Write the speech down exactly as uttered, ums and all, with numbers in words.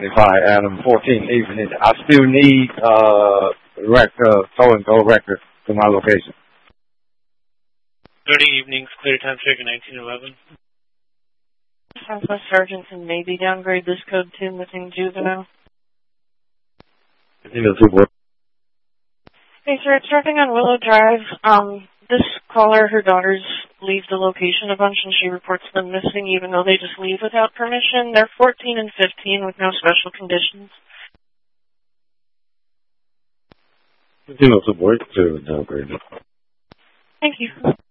seventy-five Adam, fourteen evening. I still need uh rec uh tow and go record to my location. thirty evenings, clear time check in nineteen eleven. Southwest Sergeant and maybe downgrade this code to missing juvenile. You know, two boy. Hey sir, it's starting on Willow Drive. Um, this caller, her daughters leave the location a bunch and she reports them missing even though they just leave without permission. They're fourteen and fifteen with no special conditions. You know, two boy, to downgrade. Thank you.